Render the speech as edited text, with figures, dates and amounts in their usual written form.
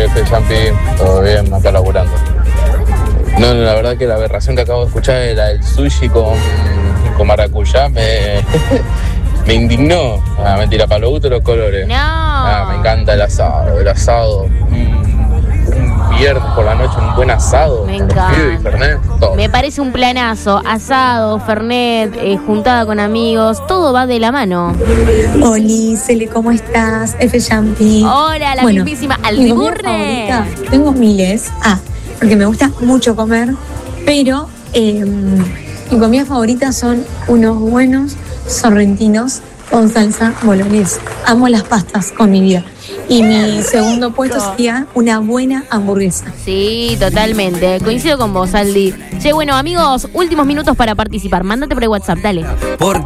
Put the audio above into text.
F. Champi, todo bien, acá laburando. No, la verdad que la aberración que acabo de escuchar era el sushi con maracuyá, me indignó. Mentira, para los gustos los colores. No. Me encanta el asado. Un viernes por la noche, un buen asado. Me con los encanta. pibes y Fernet, todo. Me parece un planazo, asado, fernet, juntada con amigos, todo va de la mano. Oli, Cele, ¿cómo estás? F. Champi. Hola, la mismísima mi comida Aldiburne. favorita, tengo miles. Porque me gusta mucho comer, pero mi comida favorita son unos buenos sorrentinos con salsa bolognese. Amo las pastas con mi vida. Y mi segundo puesto sería una buena hamburguesa. Sí, totalmente. Coincido con vos, Aldi. Che, bueno, amigos, últimos minutos para participar. Mándate por el WhatsApp, dale.